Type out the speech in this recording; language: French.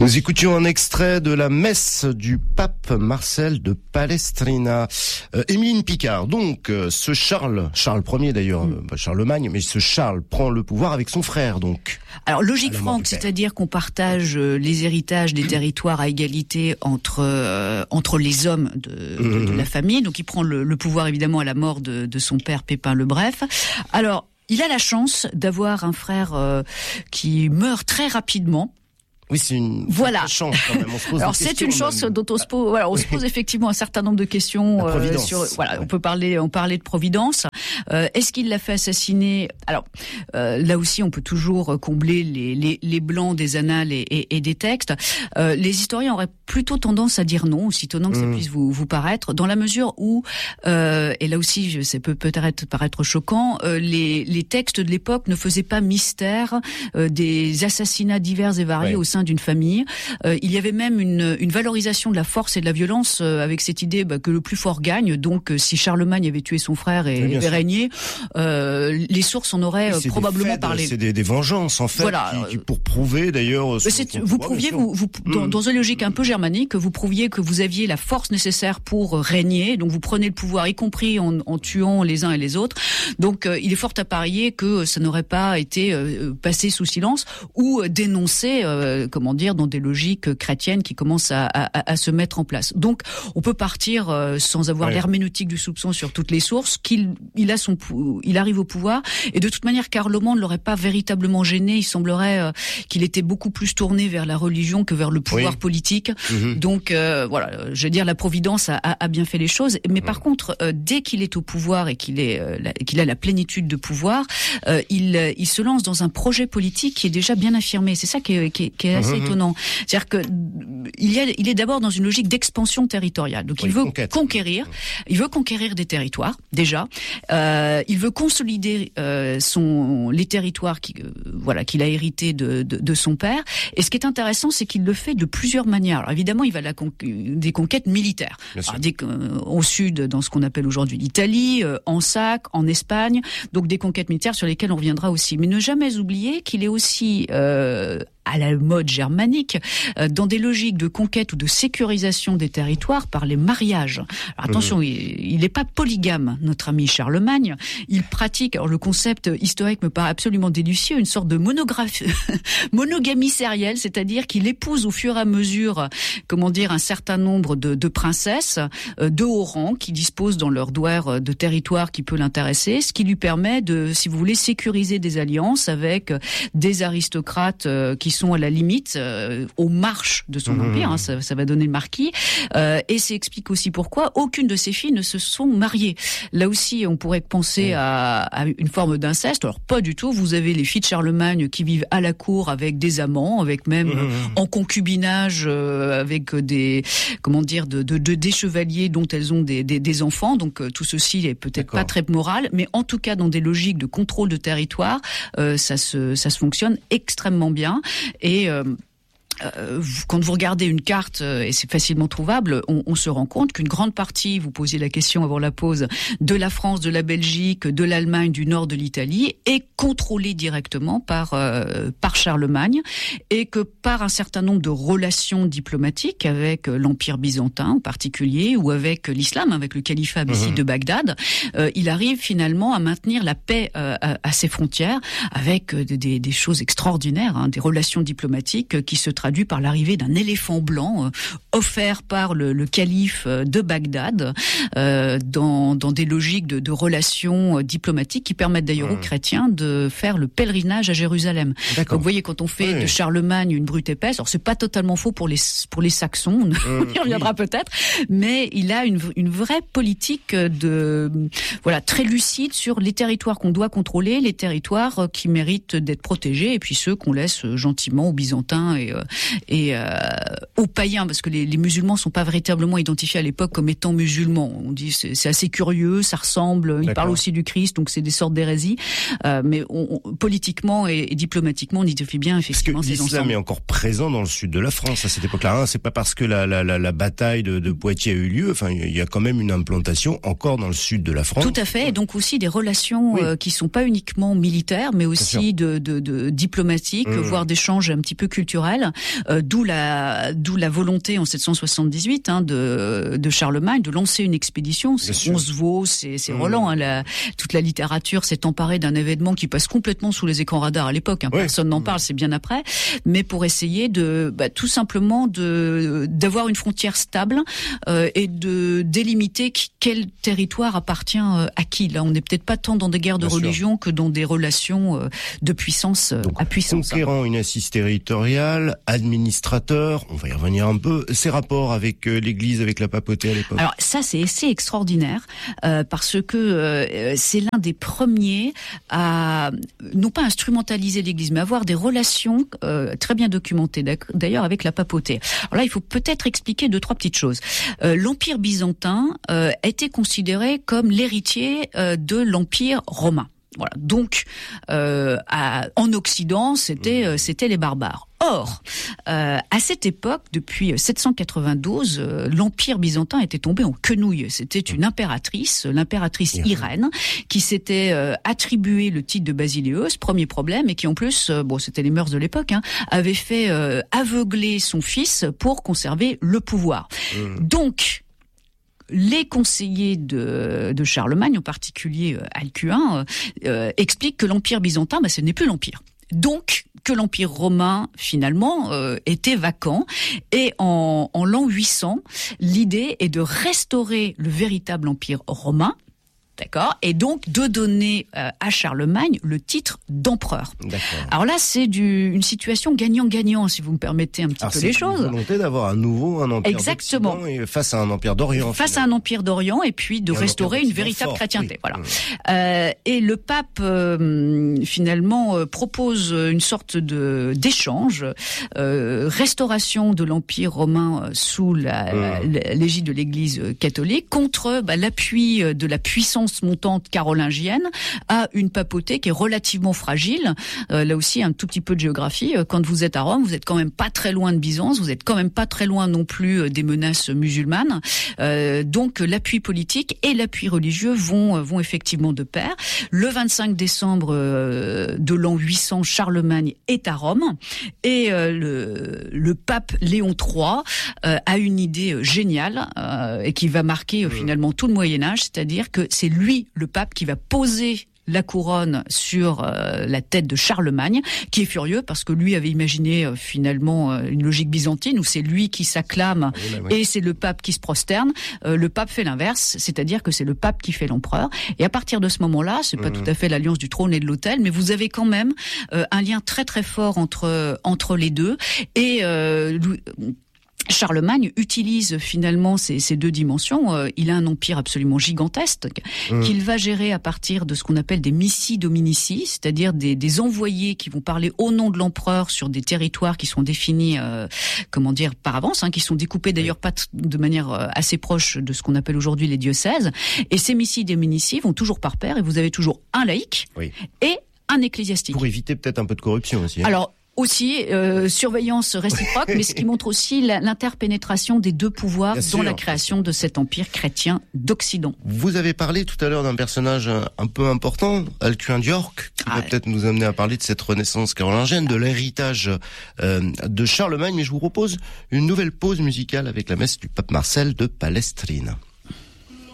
Nous écoutions un extrait de la messe du pape Marcel de Palestrina. Émeline Picard, donc ce Charles Ier d'ailleurs, pas Charlemagne, mais ce Charles prend le pouvoir avec son frère donc. Alors logique franque, c'est-à-dire qu'on partage les héritages des territoires à égalité entre les hommes de la famille. Donc il prend le pouvoir évidemment à la mort de son père Pépin le Bref. Alors il a la chance d'avoir un frère qui meurt très rapidement. Oui, c'est une chance quand même. Alors c'est une chance dont on se pose effectivement un certain nombre de questions on peut parler de providence. Est-ce qu'il l'a fait assassiner? Alors là aussi on peut toujours combler les blancs des annales et des textes. Les historiens auraient plutôt tendance à dire non, aussi étonnant que ça puisse vous paraître, dans la mesure où et là aussi ça peut peut-être paraître choquant, les textes de l'époque ne faisaient pas mystère des assassinats divers et variés au sein d'une famille. Il y avait même une valorisation de la force et de la violence avec cette idée que le plus fort gagne. Donc si Charlemagne avait tué son frère et avait régné, les sources en auraient probablement parlé. C'est des vengeances en fait, qui pour prouver d'ailleurs. Vous prouviez, dans une logique un peu germanique, vous prouviez que vous aviez la force nécessaire pour régner. Donc vous prenez le pouvoir, y compris en tuant les uns et les autres. Donc il est fort à parier que ça n'aurait pas été passé sous silence ou dénoncé. Dans des logiques chrétiennes qui commencent à se mettre en place. Donc, on peut partir sans avoir l'herméneutique du soupçon sur toutes les sources, qu'il arrive au pouvoir, et de toute manière, Carloman ne l'aurait pas véritablement gêné. Il semblerait qu'il était beaucoup plus tourné vers la religion que vers le pouvoir politique. Donc, je veux dire, la Providence a bien fait les choses. Mais par contre, dès qu'il est au pouvoir et qu'il a la plénitude de pouvoir, il se lance dans un projet politique qui est déjà bien affirmé. C'est ça qui est assez étonnant. C'est-à-dire que il est d'abord dans une logique d'expansion territoriale. Donc il veut conquérir des territoires déjà. Il veut consolider les territoires qu'il a hérité de son père. Et ce qui est intéressant, c'est qu'il le fait de plusieurs manières. Alors évidemment, il va des conquêtes militaires. Au sud, dans ce qu'on appelle aujourd'hui l'Italie, en Sac, en Espagne. Donc des conquêtes militaires sur lesquelles on reviendra aussi. Mais ne jamais oublier qu'il est aussi à la mode germanique, dans des logiques de conquête ou de sécurisation des territoires par les mariages. Alors attention, il n'est pas polygame, notre ami Charlemagne. Il pratique, alors le concept historique me paraît absolument délicieux, une sorte de monogamie sérielle, c'est-à-dire qu'il épouse au fur et à mesure, un certain nombre de princesses de haut rang qui disposent dans leur douaire de territoire qui peut l'intéresser, ce qui lui permet de, si vous voulez, sécuriser des alliances avec des aristocrates qui sont à la limite aux marches de son empire, ça va donner le marquis, et ça explique aussi pourquoi aucune de ses filles ne se sont mariées. Là aussi, on pourrait penser à une forme d'inceste. Alors pas du tout, vous avez les filles de Charlemagne qui vivent à la cour avec des amants, avec même en concubinage avec des chevaliers dont elles ont des enfants, donc tout ceci est peut-être pas très moral, mais en tout cas dans des logiques de contrôle de territoire, ça se fonctionne extrêmement bien. Et quand vous regardez une carte, et c'est facilement trouvable, on se rend compte qu'une grande partie, vous posiez la question avant la pause, de la France, de la Belgique, de l'Allemagne, du nord de l'Italie, est contrôlée directement par Charlemagne, et que par un certain nombre de relations diplomatiques avec l'Empire byzantin en particulier, ou avec l'islam, avec le califat abbasside de Bagdad, il arrive finalement à maintenir la paix à ses frontières, avec des choses extraordinaires, des relations diplomatiques qui se traduit par l'arrivée d'un éléphant blanc offert par le calife de Bagdad dans des logiques de relations diplomatiques qui permettent d'ailleurs aux chrétiens de faire le pèlerinage à Jérusalem. Donc vous voyez, quand on fait de Charlemagne une brute épaisse, alors c'est pas totalement faux pour les Saxons, on y reviendra peut-être, mais il a une vraie politique très lucide sur les territoires qu'on doit contrôler, les territoires qui méritent d'être protégés, et puis ceux qu'on laisse gentiment aux Byzantins et aux païens, parce que les musulmans sont pas véritablement identifiés à l'époque comme étant musulmans. On dit c'est assez curieux, ça ressemble. Ils parlent aussi du Christ, donc c'est des sortes d'hérésies. Mais politiquement et diplomatiquement, on identifie bien effectivement ces ensembles. L'islam est encore présent dans le sud de la France à cette époque-là. C'est pas parce que la bataille de Poitiers a eu lieu. Enfin, il y a quand même une implantation encore dans le sud de la France. Tout à fait. Et donc aussi des relations qui sont pas uniquement militaires, mais aussi de diplomatiques, voire d'échanges un petit peu culturels. d'où la volonté en 778 de Charlemagne de lancer une expédition. C'est Roncevaux, c'est Roland. Toute la littérature s'est emparée d'un événement qui passe complètement sous les écrans radars à l'époque. Personne n'en parle, c'est bien après. Mais pour essayer de tout simplement d'avoir une frontière stable et de délimiter quel territoire appartient à qui. Là, on n'est peut-être pas tant dans des guerres de religion que dans des relations de puissance à puissance. Conquérant une assise territoriale, administrateur, on va y revenir un peu, ses rapports avec l'Église, avec la papauté à l'époque. Alors ça, c'est assez extraordinaire parce que c'est l'un des premiers à non pas instrumentaliser l'Église, mais avoir des relations très bien documentées d'ailleurs avec la papauté. Alors là, il faut peut-être expliquer 2-3 petites choses. L'Empire byzantin était considéré comme l'héritier de l'Empire romain. Voilà. Donc, en Occident, c'était les barbares. Or, à cette époque, depuis 792, l'Empire byzantin était tombé en quenouille. C'était une impératrice, l'impératrice Irène, qui s'était attribué le titre de Basileus, premier problème, et qui en plus, c'était les mœurs de l'époque, avait fait aveugler son fils pour conserver le pouvoir. Donc, les conseillers de Charlemagne, en particulier Alcuin, expliquent que l'Empire byzantin, ce n'est plus l'Empire. Donc, que l'Empire romain, finalement, était vacant. Et en l'an 800, l'idée est de restaurer le véritable Empire romain, d'accord, et donc de donner à Charlemagne le titre d'empereur. D'accord. Alors là, c'est une situation gagnant-gagnant, si vous me permettez un petit peu les choses. C'est une volonté d'avoir un empire d'Occident et face à un empire d'Orient. Face à un empire d'Orient, et puis de restaurer une véritable chrétienté. Oui. Voilà. Et le pape, finalement, propose une sorte d'échange, restauration de l'Empire romain sous l'égide de l'Église catholique, contre l'appui de la puissance montante carolingienne à une papauté qui est relativement fragile. Là aussi, un tout petit peu de géographie. Quand vous êtes à Rome, vous êtes quand même pas très loin de Byzance, vous êtes quand même pas très loin non plus des menaces musulmanes. Donc l'appui politique et l'appui religieux vont effectivement de pair. Le 25 décembre de l'an 800, Charlemagne est à Rome et le pape Léon III a une idée géniale et qui va marquer finalement tout le Moyen-Âge, c'est-à-dire que c'est lui, le pape, qui va poser la couronne sur la tête de Charlemagne, qui est furieux parce que lui avait imaginé finalement une logique byzantine où c'est lui qui s'acclame et c'est le pape qui se prosterne. Le pape fait l'inverse, c'est-à-dire que c'est le pape qui fait l'empereur. Et à partir de ce moment-là, c'est pas tout à fait l'alliance du trône et de l'autel, mais vous avez quand même un lien très très fort entre les deux. Et Charlemagne utilise finalement ces deux dimensions. Il a un empire absolument gigantesque qu'il va gérer à partir de ce qu'on appelle des missi dominici, c'est-à-dire des envoyés qui vont parler au nom de l'empereur sur des territoires qui sont définis, par avance, qui sont découpés d'ailleurs pas de manière assez proche de ce qu'on appelle aujourd'hui les diocèses. Et ces missi dominici vont toujours par pair et vous avez toujours un laïc et un ecclésiastique. Pour éviter peut-être un peu de corruption aussi. Alors, aussi, surveillance réciproque, mais ce qui montre aussi l'interpénétration des deux pouvoirs dans la création de cet empire chrétien d'Occident. Vous avez parlé tout à l'heure d'un personnage un peu important, Alcuin d'York, qui va peut-être nous amener à parler de cette renaissance carolingienne, de l'héritage de Charlemagne, mais je vous propose une nouvelle pause musicale avec la messe du pape Marcel de Palestrina.